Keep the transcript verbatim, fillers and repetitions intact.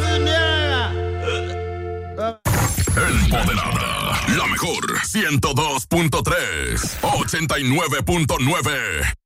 Empoderada, la mejor ciento dos punto tres, ochenta y nueve punto nueve